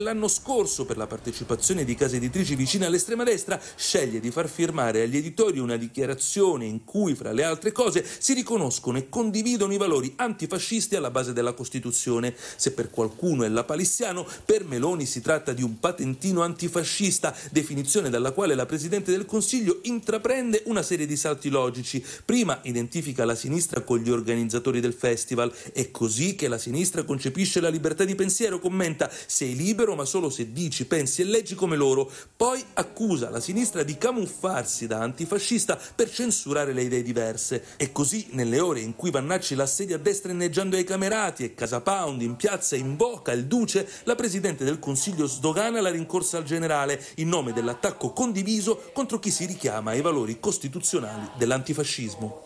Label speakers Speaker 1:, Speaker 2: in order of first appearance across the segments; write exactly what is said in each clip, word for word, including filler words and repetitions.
Speaker 1: L'anno scorso, per la partecipazione di case editrici vicine all'estrema destra, sceglie di far firmare agli editori una dichiarazione in cui, fra le altre cose, si riconoscono e condividono i valori antifascisti alla base della Costituzione. Se per qualcuno è lapalissiano, per Meloni si tratta di un patentino antifascista, definizione dalla quale la Presidente del Consiglio intraprende una serie di salti logici. Prima identifica la sinistra con gli organizzatori del festival. È così che la sinistra concepisce la libertà di pensiero, commenta: sei libero ma solo se dici, pensi e leggi come loro. Poi accusa la sinistra di camuffarsi da antifascista per censurare le idee diverse. E così, nelle ore in cui Vannacci l'assedia a destra inneggiando ai Camerati e Casa Pound in piazza invoca il Duce, la Presidente del Consiglio sdogana la rincorsa al generale in nome dell'attacco condiviso contro chi si richiama ai valori costituzionali dell'antifascismo.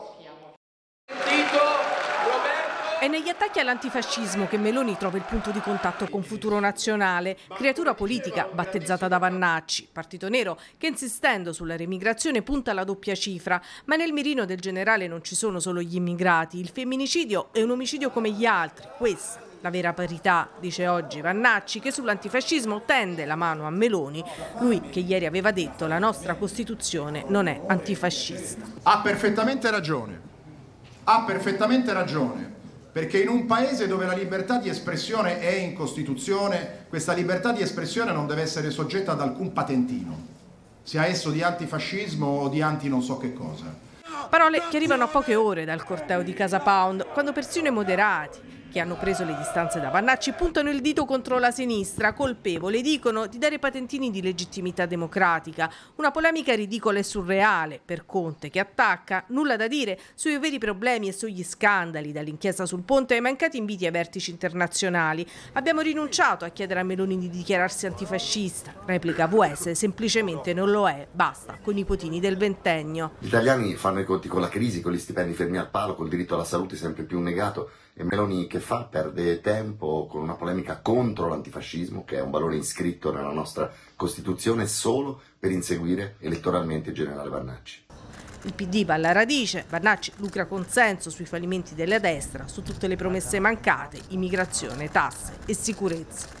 Speaker 2: È negli attacchi all'antifascismo che Meloni trova il punto di contatto con Futuro Nazionale, creatura politica battezzata da Vannacci, partito nero che insistendo sulla remigrazione punta alla doppia cifra, ma nel mirino del generale non ci sono solo gli immigrati, il femminicidio è un omicidio come gli altri, questa la vera parità, dice oggi Vannacci, che sull'antifascismo tende la mano a Meloni, lui che ieri aveva detto la nostra Costituzione non è antifascista.
Speaker 3: Ha perfettamente ragione, ha perfettamente ragione. Perché in un paese dove la libertà di espressione è in Costituzione, questa libertà di espressione non deve essere soggetta ad alcun patentino, sia esso di antifascismo o di anti non so che cosa.
Speaker 2: Parole che arrivano a poche ore dal corteo di Casa Pound, quando persino i moderati, che hanno preso le distanze da Vannacci, puntano il dito contro la sinistra, colpevole, dicono, di dare patentini di legittimità democratica. Una polemica ridicola e surreale per Conte, che attacca, nulla da dire sui veri problemi e sugli scandali, dall'inchiesta sul ponte ai mancati inviti ai vertici internazionali. Abbiamo rinunciato a chiedere a Meloni di dichiararsi antifascista, replica V S, semplicemente non lo è, basta, con i nipotini del ventennio.
Speaker 4: Gli italiani fanno i conti con la crisi, con gli stipendi fermi al palo, col diritto alla salute sempre più negato. E Meloni che fa? Perde tempo con una polemica contro l'antifascismo, che è un valore iscritto nella nostra Costituzione, solo per inseguire elettoralmente il generale Vannacci.
Speaker 2: Il P D va alla radice, Vannacci lucra consenso sui fallimenti della destra, su tutte le promesse mancate, immigrazione, tasse e sicurezza.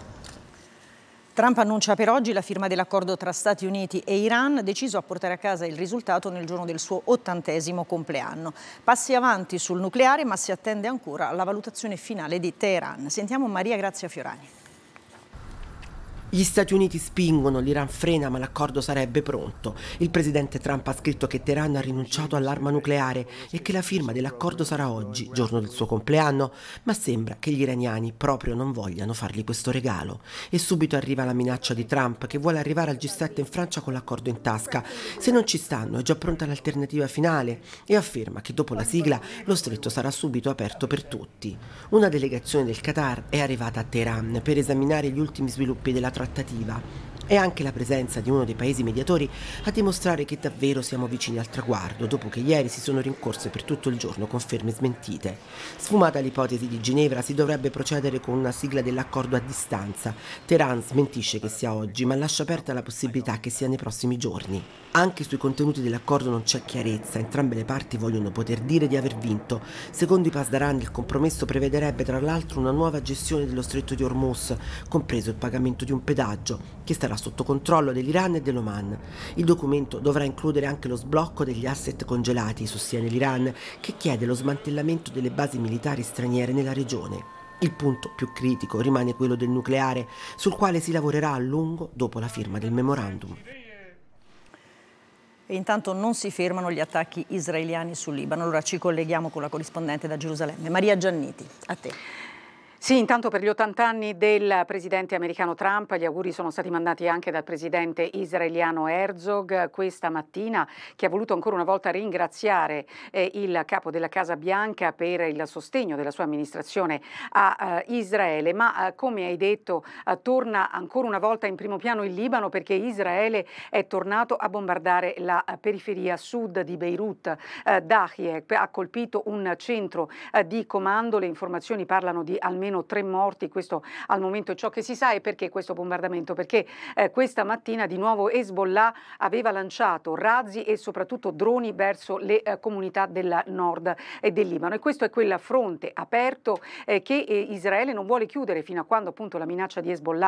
Speaker 5: Trump annuncia per oggi la firma dell'accordo tra Stati Uniti e Iran, deciso a portare a casa il risultato nel giorno del suo ottantesimo compleanno. Passi avanti sul nucleare, ma si attende ancora la valutazione finale di Teheran. Sentiamo Maria Grazia Fiorani.
Speaker 6: Gli Stati Uniti spingono, l'Iran frena, ma l'accordo sarebbe pronto. Il presidente Trump ha scritto che Teheran ha rinunciato all'arma nucleare e che la firma dell'accordo sarà oggi, giorno del suo compleanno, ma sembra che gli iraniani proprio non vogliano fargli questo regalo. E subito arriva la minaccia di Trump, che vuole arrivare al G sette in Francia con l'accordo in tasca. Se non ci stanno, è già pronta l'alternativa finale e afferma che dopo la sigla lo stretto sarà subito aperto per tutti. Una delegazione del Qatar è arrivata a Teheran per esaminare gli ultimi sviluppi della trattativa. E anche la presenza di uno dei paesi mediatori a dimostrare che davvero siamo vicini al traguardo, dopo che ieri si sono rincorse per tutto il giorno conferme smentite. Sfumata l'ipotesi di Ginevra, si dovrebbe procedere con una sigla dell'accordo a distanza. Teheran smentisce che sia oggi, ma lascia aperta la possibilità che sia nei prossimi giorni. Anche sui contenuti dell'accordo non c'è chiarezza, entrambe le parti vogliono poter dire di aver vinto. Secondo i Pasdaran il compromesso prevederebbe tra l'altro una nuova gestione dello stretto di Hormuz, compreso il pagamento di un pedaggio, che starà sotto controllo dell'Iran e dell'Oman. Il documento dovrà includere anche lo sblocco degli asset congelati, sostiene l'Iran, che chiede lo smantellamento delle basi militari straniere nella regione. Il punto più critico rimane quello del nucleare, sul quale si lavorerà a lungo dopo la firma del memorandum.
Speaker 5: E intanto non si fermano gli attacchi israeliani sul Libano. Allora ci colleghiamo con la corrispondente da Gerusalemme, Maria Gianniti. A te.
Speaker 7: Sì, intanto per gli ottanta anni del presidente americano Trump, gli auguri sono stati mandati anche dal presidente israeliano Herzog questa mattina, che ha voluto ancora una volta ringraziare eh, il capo della Casa Bianca per il sostegno della sua amministrazione a uh, Israele, ma uh, come hai detto uh, torna ancora una volta in primo piano il Libano, perché Israele è tornato a bombardare la uh, periferia sud di Beirut. Uh, Dahie ha colpito un centro uh, di comando, le informazioni parlano di almeno tre morti, questo al momento è ciò che si sa. E perché questo bombardamento? Perché eh, questa mattina di nuovo Hezbollah aveva lanciato razzi e soprattutto droni verso le eh, comunità del nord e del Libano, e questo è quel fronte aperto eh, che eh, Israele non vuole chiudere fino a quando appunto la minaccia di Hezbollah